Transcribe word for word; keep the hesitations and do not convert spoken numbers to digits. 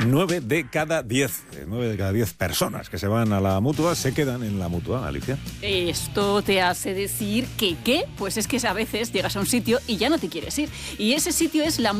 Nueve de cada diez, nueve de cada diez personas que se van a la Mutua se quedan en la Mutua, Alicia. Esto te hace decir que, ¿qué? Pues es que a veces llegas a un sitio y ya no te quieres ir. Y ese sitio es la